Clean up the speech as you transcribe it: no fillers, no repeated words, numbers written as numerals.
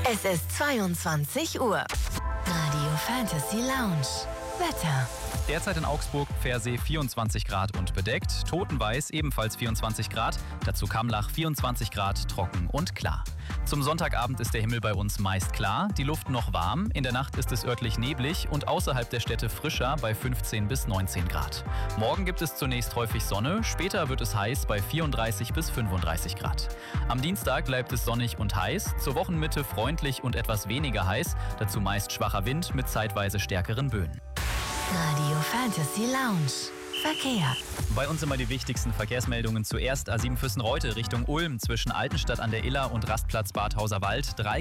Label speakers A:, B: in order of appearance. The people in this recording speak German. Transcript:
A: Es ist 22 Uhr. Radio Fantasy Lounge. Wetter.
B: Derzeit in Augsburg Pfersee 24 Grad und bedeckt, Totenveiß ebenfalls 24 Grad, dazu Kamlach 24 Grad, trocken und klar. Zum Sonntagabend ist der Himmel bei uns meist klar, die Luft noch warm, in der Nacht ist es örtlich neblig und außerhalb der Städte frischer bei 15 bis 19 Grad. Morgen gibt es zunächst häufig Sonne, später wird es heiß bei 34 bis 35 Grad. Am Dienstag bleibt es sonnig und heiß, zur Wochenmitte freundlich und etwas weniger heiß, dazu meist schwacher Wind mit zeitweise stärkeren Böen.
A: Radio Fantasy Lounge. Verkehr.
B: Bei uns immer die wichtigsten Verkehrsmeldungen. Zuerst A7 Füssen-Reute Richtung Ulm zwischen Altenstadt an der Iller und Rastplatz Bad Hauserwald. 3